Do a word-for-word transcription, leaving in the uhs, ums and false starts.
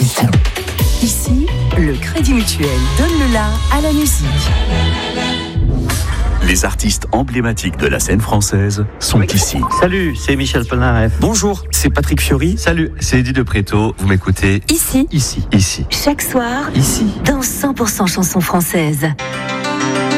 artistes. Ici, le Crédit Mutuel donne le la à la musique. Les artistes emblématiques de la scène française sont ici. Salut, c'est Michel Polnareff. Bonjour, c'est Patrick Fiori. Salut, c'est Eddie de Préto. Vous m'écoutez Ici, ici, ici. chaque soir, Ici. dans cent pour cent chansons françaises.